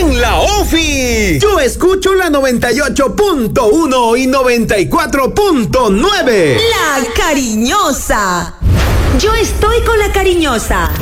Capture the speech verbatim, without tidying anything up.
en la OFI. Yo escucho la noventa y ocho punto uno y noventa y cuatro punto nueve. La Cariñosa. Yo estoy con La Cariñosa.